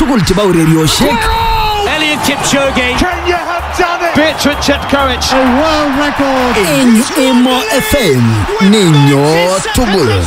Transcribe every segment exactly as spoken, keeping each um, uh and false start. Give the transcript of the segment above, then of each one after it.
tugul chebo urerioshek. Eliud Kipchoge, Kenya have done it. Bertrand Chepkoech, A world record. En Emo F M ninyo tugul.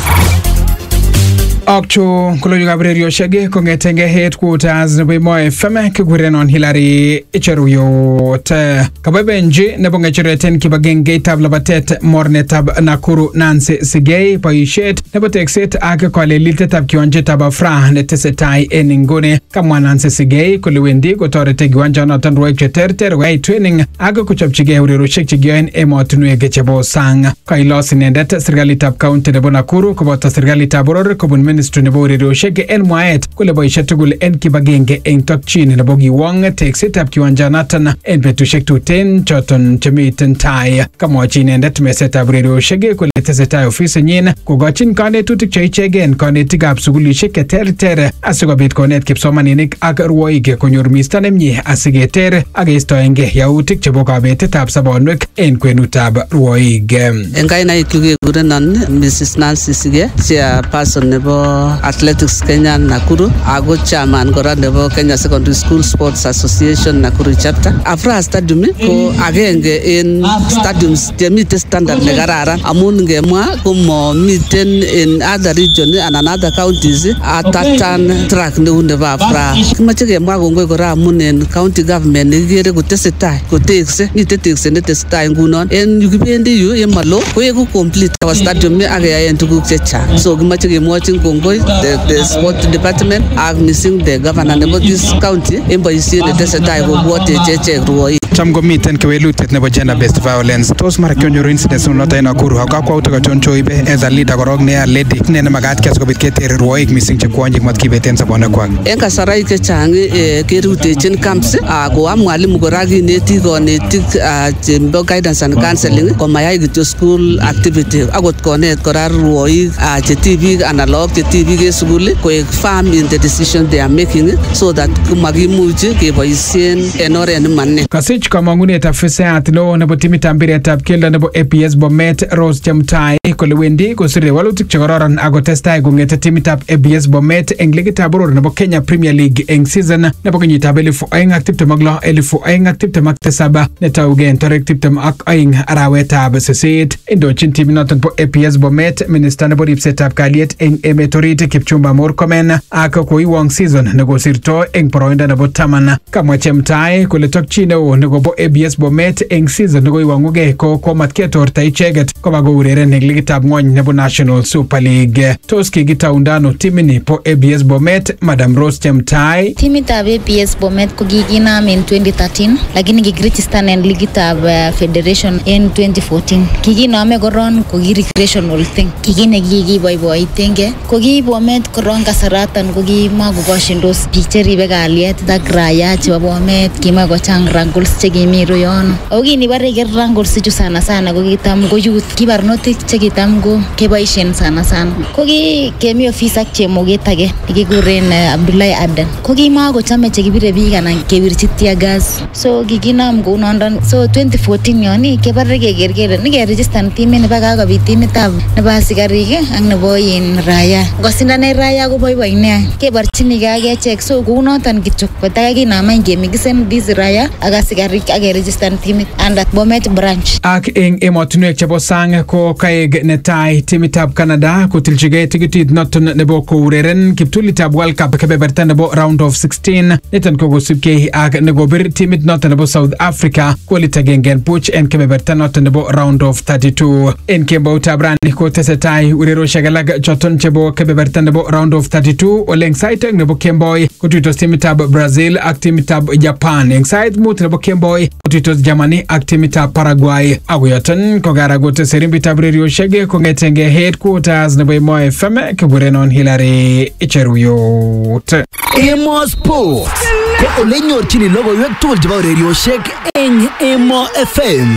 Akcho koloju gabriel shege kongetenge headquarters nebo Emo F M kigurenon Hilary Icheruyot. Kababenji nebo ngechireten kibagenge tab labatet mornetab Nakuru Nancy Sigei boishet nebo tekset ak kolelitetab kiwanjetab Afra netesetai en inguni. Kamwa Nancy Sigei kole wendi kotorete kiwanjanoton rwoik cheterter koyai training ak kochopchigei urerioshek chekiyoen emotinwek chebo sang. Kailos inendet serikalitab county nebo Nakuru koboto serikalitab boror kobun Ministry nebo urerioshek en mwaet kole boishet tugul en kibagenge en tokchin nebo kiwong teksetab kiwanjanoton en betushek tuten choton chemiten tai. Kamwachi inendet mesetab urerioshek kole tesetai ofisinyin kokochin kanetutik cheichegen kanetikab sugulishek cheterter asikobit konet kipsomaninik ak rwoik konyor misto nemie asiketer ak keistoenge yautik chebo kabetetab sobonwek en kwenutab rwoik. En kainaik kekurenon Missus Nancy Sigei, chairperson nebo Athletics Kenya Nakuru, ako chairman kora nebo Kenya Secondary School Sports Association Nakuru chapter. Afra Stadium ko agenge en stadiums chemiten standard nekararan amun ngemwa komo miten in other region and other counties atatan track neu nebo Afra. Kimache kemwa kongoi kora amun en county government nekikere kotesetai kotekse miten tekse netesetai ngunon en yukibendi yu yemalo koeku complete our stadium ak keyaen tuguk chechang. So kimache kemwochin kongoi the, the sport department ak missing the governor nebo this county en boisiet netesetai kobwote chechek rwoik. Cham komiten kewelutiet nebo gender based violence. Tos mara kyonyoru incidents noto en Nakuru ak kakwautik achon choibe as a leader korok ne lady ne nemagat kias kobit keter rwoik missing che kwonyik mat kibeten sobonekwak. En kasaraik chechang kerutechin camps ako am mwalimu kora kineti konetik chebo guidance and counseling komayai kityo school activity akot konet kora rwoik che tibik anan lagok che tibik en sukul koek firm in the decision they are making so that kumakimuchi keboisien en oret nemane. Kasich kamangunet afisayat neo nebo timitab mpiretab keldo nebo A P S Bomet Rose Chemtai kole wendi kosire walutik chekororon ako testai kongete timitab A P S Bomet eng ligitab boror nebo Kenya Premier League eng season nebo kenyitab elifu aeng ak tiptem ak lo elifu aeng ak tiptem ak tisab netaugen tarik tiptem ak aeng arawetab sisit. Indochin timinoton po A P S Bomet minister nebo ripsetab kalyet eng emet orit Kipchumba Murkomen ak koiwang season nekosirto eng boroindo nebo taman. Kamwa Chemtai kole tokchi neo nekobo A B S Bomet eng season nekoiwangugei ko komat ketorta icheget koba koureren eng ligitab ng'ony nebo National Super League. Tos kikitaundano timini po A B S Bomet, Madam Rose Chemtai? Timitab A P S Bomet ko kikinam en twenty thirteen lakini kikiregister en ligitab uh, federation en twenty fourteen. Kikiname koron ko ki recreational thing. Kikine kikiboiboitenge ko ki Bomet koron kasaratan ko kimakokoshindos biik cheribe kalyet ak raia chebo Bomet kima kochang wrangles chekimiru yon. Ako kinibare ker wrangles chu sana sana ko kitam ko youth kibarnotik chekitam ko keboisien sana sana. Ko ki kemi office ak chemoget age nekikuren uh, Abdullahi Adan. Ko kimakochame chekibire biik anan kewirchi tear gas. So kikinam kou nondon. So twenty fourteen yoni kebare keker kele nikeregister timit nebo kakobit timitab nebo asikarik ak nebo in raia. Ngosindane raia ko boiboi nea. Kebarchinige ak echek. So kou noton kityo kotakinamany kemikisen this raia ak asikarik ak keregister timit under Bomet branch. Ak eng emotinwek chebo sang ko kaeg netai timitab Canada kotilchigei tikitit noton nebo koureren kiptulitab World Cup kebeberta nebo round of sixteen niton ko kosubkei ak nekobir timit noton nebo South Africa kolit agenge buch en kebeberta noton nebo round of thirty-two. En kemboutab rani ko tesetai urerioshek alak choton chebo kebeberta nebo round of thirty-two oleng sait nebo kemboi kotuitos timitab Brazil ak timitab Japan. Eng sait mut nebo kemboi kotuitos Germany ak timitab Paraguay. Ako yoton ko karagote serimbitab urerioshek kongetenge headquarters nebo Emo F M kigurenon Hilary Icheruyot. Emo Sport ko ole nyorchini logoiwek tugul chebo urerioshek eng Emo F M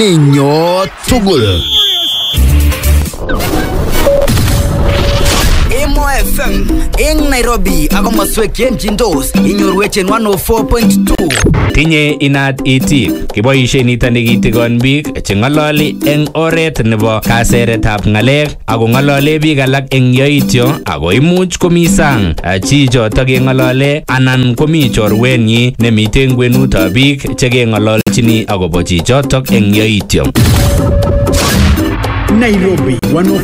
ninyo tugul. Emo F F M eng Nairobi ako maswek yenchindos inyorwech en one oh four point two. Tinye inat itik kiboishe nito nekitikon biik cheng'ololi eng oret nebo kaseretab ng'alek ako ng'olole biik alak eng yoityo ako imuch komi sang chi choto keng'olole anan komi chorwenyi nemite ngwenutab biik chekeng'ololchini akobo chichotok eng yoityo. Nairobi one oh